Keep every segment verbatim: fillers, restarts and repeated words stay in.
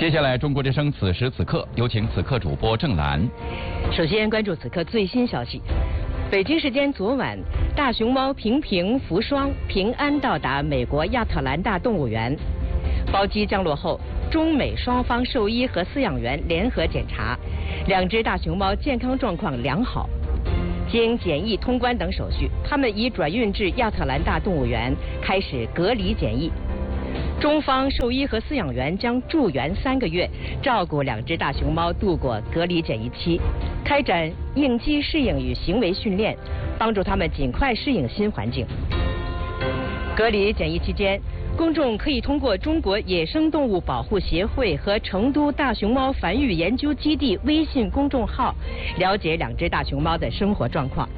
接下来，中国之声此时此刻，有请此刻主播郑兰。 首先关注此刻最新消息。北京时间昨晚，大熊猫平平福双平安到达美国亚特兰大动物园。包机降落后，中美双方兽医和饲养员联合检查，两只大熊猫健康状况良好。经检疫通关等手续，它们已转运至亚特兰大动物园开始隔离检疫。中方兽医和饲养员将驻园三个月，照顾两只大熊猫度过隔离检疫期，开展应激适应与行为训练，帮助它们尽快适应新环境。隔离检疫期间，公众可以通过中国野生动物保护协会和成都大熊猫繁育研究基地微信公众号了解两只大熊猫的生活状况。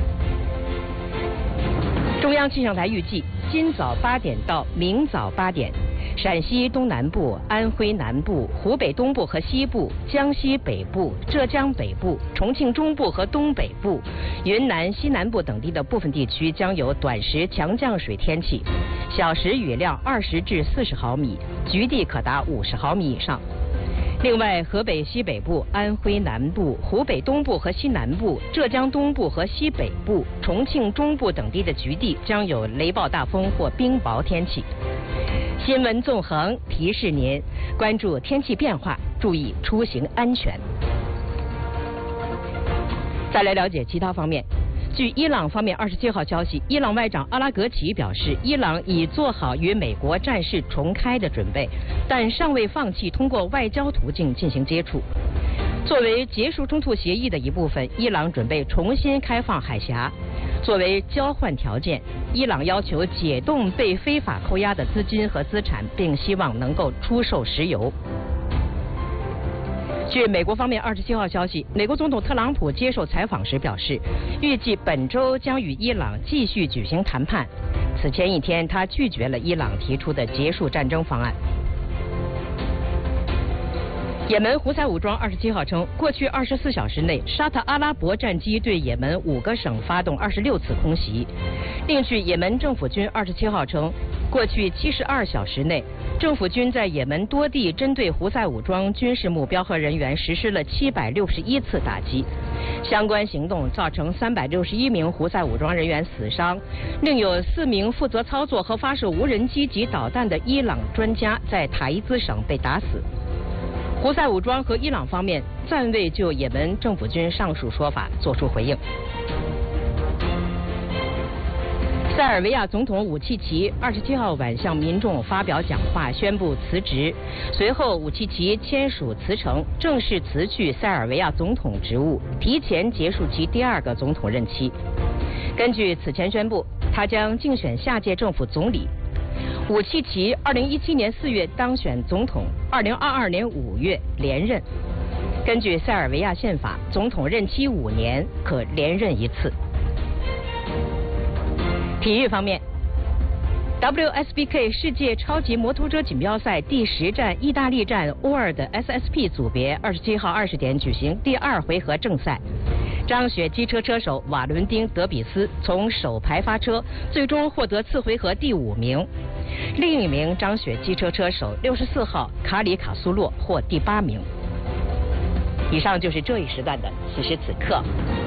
中央气象台预计，今早八点到明早八点，陕西东南部、安徽南部、湖北东部和西部、江西北部、浙江北部、重庆中部和东北部、云南西南部等地的部分地区将有短时强降水天气，小时雨量二十至四十毫米，局地可达五十毫米以上。另外，河北西北部、安徽南部、湖北东部和西南部、浙江东部和西北部、重庆中部等地的局地将有雷暴大风或冰雹天气。新闻纵横提示您关注天气变化，注意出行安全。再来了解其他方面。据伊朗方面二十七号消息，伊朗外长阿拉格齐表示，伊朗已做好与美国战事重开的准备，但尚未放弃通过外交途径进行接触。作为结束冲突协议的一部分，伊朗准备重新开放海峡。作为交换条件，伊朗要求解冻被非法扣押的资金和资产，并希望能够出售石油。据美国方面二十七号消息，美国总统特朗普接受采访时表示，预计本周将与伊朗继续举行谈判。此前一天，他拒绝了伊朗提出的结束战争方案。也门胡塞武装二十七号称，过去二十四小时内，沙特阿拉伯战机对也门五个省发动二十六次空袭。另据也门政府军二十七号称，过去七十二小时内，政府军在也门多地针对胡塞武装军事目标和人员实施了七百六十一次打击，相关行动造成三百六十一名胡塞武装人员死伤，另有四名负责操作和发射无人机及导弹的伊朗专家在塔伊兹省被打死。胡塞武装和伊朗方面暂未就也门政府军上述说法作出回应。塞尔维亚总统武契奇二十七号晚向民众发表讲话，宣布辞职。随后，武契奇签署辞呈，正式辞去塞尔维亚总统职务，提前结束其第二个总统任期。根据此前宣布，他将竞选下届政府总理。武契奇二零一七年四月当选总统，二零二二年五月连任。根据塞尔维亚宪法，总统任期五年，可连任一次。体育方面 ，W S B K 世界超级摩托车锦标赛第十站意大利站沃尔的 S S P 组别，二十七号二十点举行第二回合正赛。张雪机车车手瓦伦丁·德比斯从首排发车，最终获得次回合第五名。另一名张雪机车车手六十四号卡里卡苏洛获第八名。以上就是这一时段的此时此刻。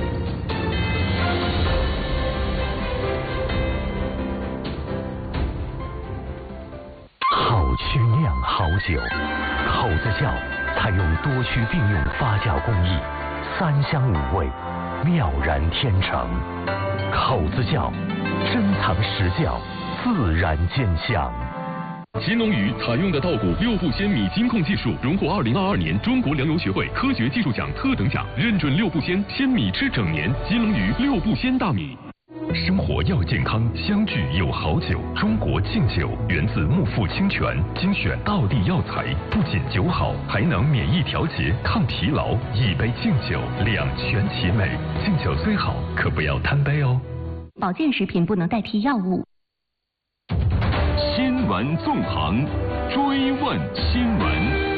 好曲酿好酒，口子窖采用多区并用发酵工艺，三香五味，妙然天成。口子窖，珍藏实窖，自然见香。 新龙鱼采用的稻谷六步鲜米金控技术，荣获二零二二年中国粮油学会科学技术奖特等奖，认准六步鲜，鲜米吃整年。新龙鱼六步鲜大米。生活要健康，相聚有好酒。中国敬酒源自木富清泉，精选道地药材，不仅酒好，还能免疫调节、抗疲劳。一杯敬酒，两全其美。敬酒虽好，可不要贪杯哦。 保健食品不能代替药物。 新闻纵横，追问新闻。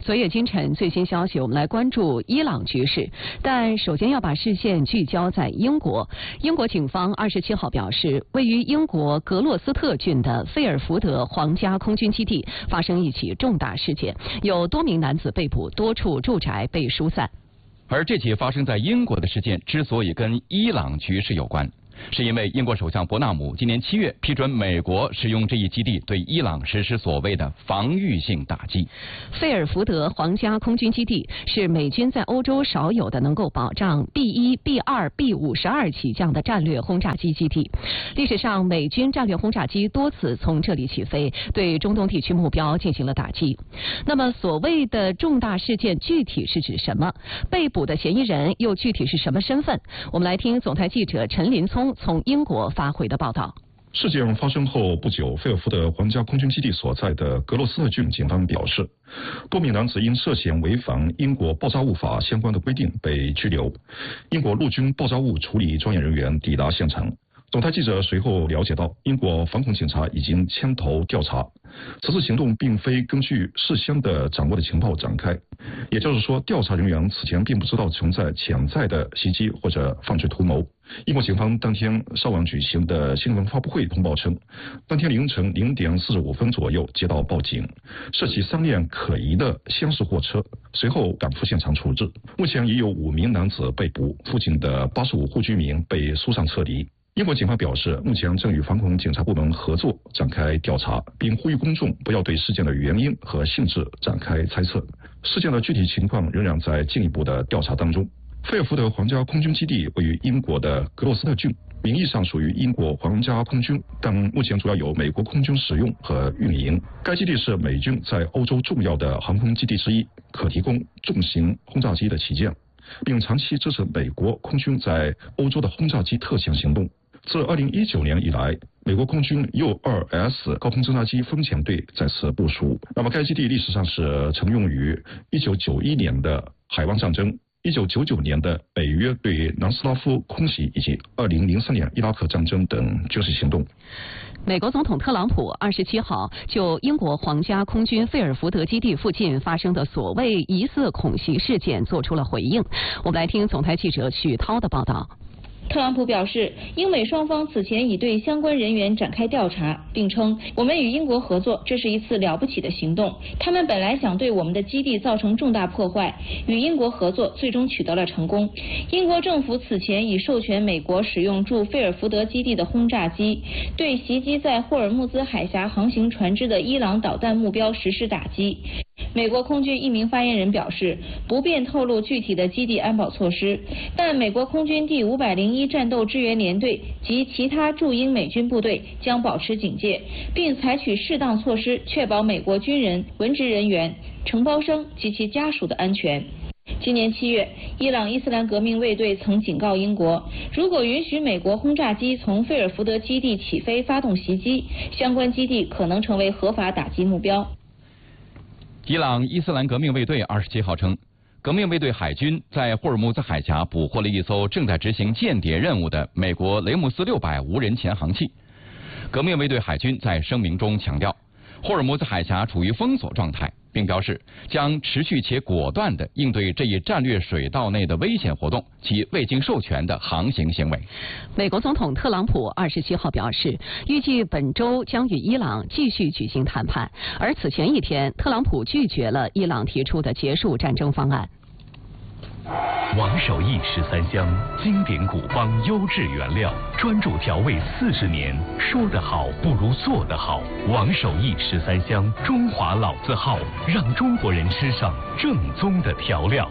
昨夜今晨最新消息，我们来关注伊朗局势，但首先要把视线聚焦在英国。英国警方二十七号表示，位于英国格洛斯特郡的费尔福德皇家空军基地发生一起重大事件，有多名男子被捕，多处住宅被疏散。 而这起发生在英国的事件之所以跟伊朗局势有关，是因为英国首相伯纳姆今年七月批准美国使用这一基地对伊朗实施所谓的防御性打击。 费尔福德皇家空军基地是美军在欧洲少有的能够保障 B 一、B 二、B 五十二起降的战略轰炸机基地。历史上，美军战略轰炸机多次从这里起飞，对中东地区目标进行了打击。那么，所谓的重大事件具体是指什么？被捕的嫌疑人又具体是什么身份？我们来听总台记者陈林聪从英国发回的报道。 事件发生后不久，费尔福德皇家空军基地所在的格洛斯特郡警方表示，多名男子因涉嫌违反英国爆炸物法相关的规定被拘留。英国陆军爆炸物处理专业人员抵达现场。总台记者随后了解到，英国反恐警察已经牵头调查。此次行动并非根据事先的掌握的情报展开，也就是说，调查人员此前并不知道存在潜在的袭击或者犯罪图谋。英国警方当天稍晚举行的新闻发布会通报称，当天凌晨零点四十五分左右接到报警，涉及三辆可疑的厢式货车，随后赶赴现场处置。目前已有五名男子被捕，附近的八十五户居民被疏散撤离。英国警方表示，目前正与反恐警察部门合作展开调查，并呼吁公众不要对事件的原因和性质展开猜测。事件的具体情况仍然在进一步的调查当中。费尔福德皇家空军基地位于英国的格洛斯特郡，名义上属于英国皇家空军，但目前主要由美国空军使用和运营。该基地是美军在欧洲重要的航空基地之一，可提供重型轰炸机的起降，并长期支持美国空军在欧洲的轰炸机特遣行动。自二零一九年以来，美国空军 U 二 S 高空侦察机风潜队在此部署。那么该基地历史上是曾用于一九九一年的海湾战争、一九九九年的北约对南斯拉夫空袭以及二零零三年伊拉克战争等军事行动。 美国总统特朗普二十七号就英国皇家空军费尔福德基地附近发生的所谓疑似恐袭事件做出了回应。我们来听总台记者许涛的报道。 特朗普表示，英美双方此前已对相关人员展开调查，并称我们与英国合作，这是一次了不起的行动。他们本来想对我们的基地造成重大破坏，与英国合作最终取得了成功。英国政府此前已授权美国使用驻费尔福德基地的轰炸机，对袭击在霍尔木兹海峡航行船只的伊朗导弹目标实施打击。美国空军一名发言人表示，不便透露具体的基地安保措施，但美国空军第五百零一战斗支援联队及其他驻英美军部队将保持警戒，并采取适当措施，确保美国军人、文职人员、承包商及其家属的安全。今年七月，伊朗伊斯兰革命卫队曾警告英国，如果允许美国轰炸机从费尔福德基地起飞发动袭击，相关基地可能成为合法打击目标。 伊朗伊斯兰革命卫队二十七号称，革命卫队海军在霍尔木兹海峡捕获了一艘正在执行间谍任务的美国雷姆斯六百无人潜航器。革命卫队海军在声明中强调，霍尔木兹海峡处于封锁状态，并表示将持续且果断地应对这一战略水道内的危险活动及未经授权的航行行为。 美国总统特朗普二十七号表示，预计本周将与伊朗继续举行谈判，而此前一天，特朗普拒绝了伊朗提出的结束战争方案。 王守义十三香，经典古方优质原料，专注调味四十年，说得好不如做得好。王守义十三香，中华老字号，让中国人吃上正宗的调料。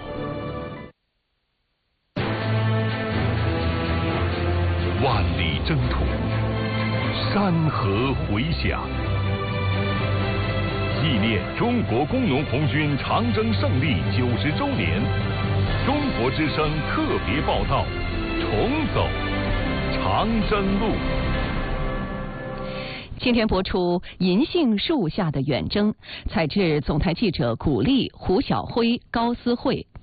万里征途，山河回响，纪念中国工农红军长征胜利九十周年。中国之声特别报道，重走长征路。 今天播出《银杏树下的远征》，采制总台记者古丽、胡晓辉、高思慧。